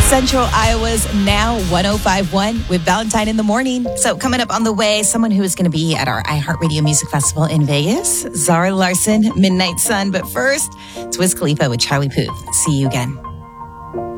Central Iowa's Now 105.1 with Valentine in the Morning. So coming up on the way, someone who is going to be at our iHeartRadio Music Festival in Vegas, Zara Larsson, Midnight Sun. But first, it's Wiz Khalifa with Charlie Puth. See you again.